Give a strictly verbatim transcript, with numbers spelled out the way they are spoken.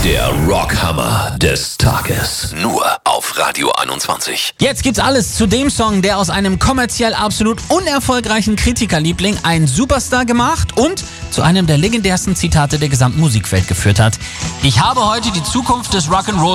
Der Rockhammer des Tages. Nur auf Radio einundzwanzig. Jetzt gibt's alles zu dem Song, der aus einem kommerziell absolut unerfolgreichen Kritikerliebling einen Superstar gemacht und zu einem der legendärsten Zitate der gesamten Musikwelt geführt hat. Ich habe heute die Zukunft des Rock'n'Roll